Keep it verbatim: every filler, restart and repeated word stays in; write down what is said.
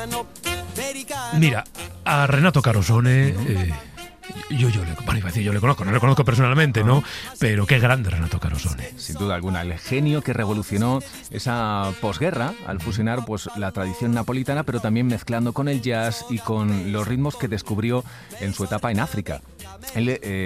Mira, a Renato Carosone... Eh, Yo, yo, le, bueno, iba a decir, yo le conozco, no le conozco personalmente, ¿no? Pero qué grande Renato Carosone. Sin duda alguna, el genio que revolucionó esa posguerra al fusionar pues la tradición napolitana, pero también mezclando con el jazz y con los ritmos que descubrió en su etapa en África. Él, eh,